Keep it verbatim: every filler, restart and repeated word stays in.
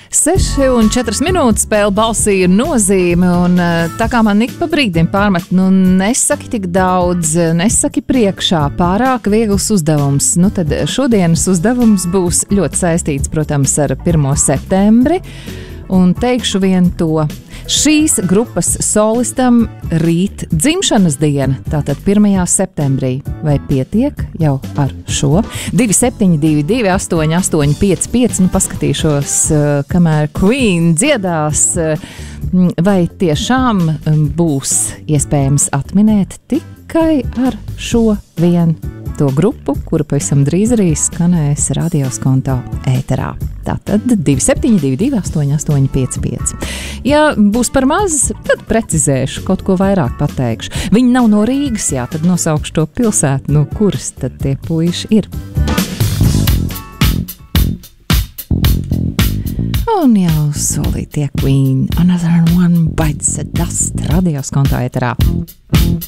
seši un četras minūtes spēle balsī ir nozīme, un tā kā man ik pa brīdim pārmet, nu nesaki tik daudz, nesaki priekšā, pārāk viegls uzdevums. Nu tad šodienas uzdevums būs ļoti saistīts, protams, ar pirmo septembri, un teikšu vien to. Šīs grupas solistam rīt dzimšanas diena, tātad pirmajā septembrī. Vai pietiek jau ar šo? divi septiņi divi divi astoņi astoņi pieci pieci, nu paskatīšos, kamēr Queen dziedās, vai tiešām būs iespējams atminēt tikai ar šo vienu to grupu, kura pavisam drīz arī skanēs radioskonto ēterā. Tātad divi septiņi divi divi astoņi astoņi pieci pieci. Ja būs par maz, tad precizēšu, kaut ko vairāk pateikšu. Viņi nav no Rīgas, jā, tad nosaukšu to pilsētu, no kuras tad tie puiši ir. Un jau solītie Queen, Another One Bites the Dust, radioskonto ēterā.